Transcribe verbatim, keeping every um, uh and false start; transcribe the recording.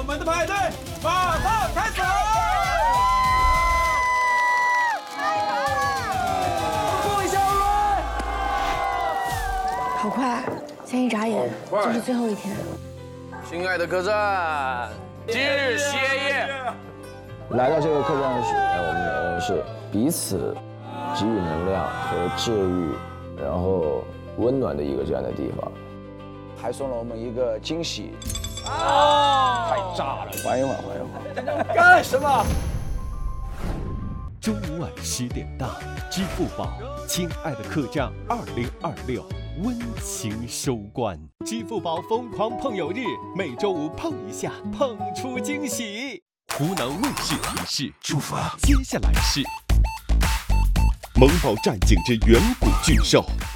我们的派对马上开始！过一下我好快，先一眨眼就是最后一天。 亲爱的客栈，今日歇业。 来到这个客栈是，我们每个人是彼此给予能量和治愈，然后温暖的一个这样的地方。还送了我们一个惊喜，啊，太炸了！缓一缓，缓一缓。 干什么？ 周五晚十点档，支付宝《亲爱的客栈二零二六》温情收官。支付宝疯狂碰友日，每周五碰一下，碰出惊喜。湖南卫视提示：出发。接下来是《萌宝战警之远古巨兽》。